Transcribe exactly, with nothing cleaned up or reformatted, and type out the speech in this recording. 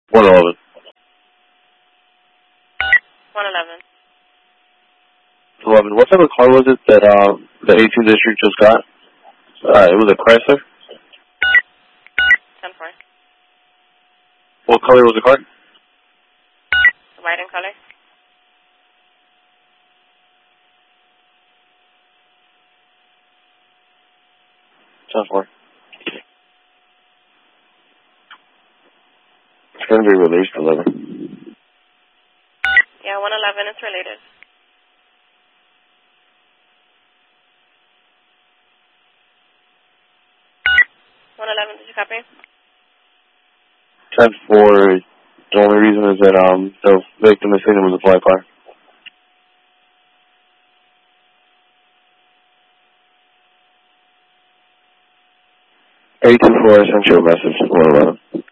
one eleven. one eleven. eleven. What type of car was it that uh, the eighteenth District just got? Uh, it was a Chrysler. ten four. What color was the car? White in color. ten four. It's going to be released eleven. Yeah, one eleven is related. one eleven, did you copy? ten four. The only reason is that um the victim is saying it was a fly car. eight two four, I sent you a message. one eleven.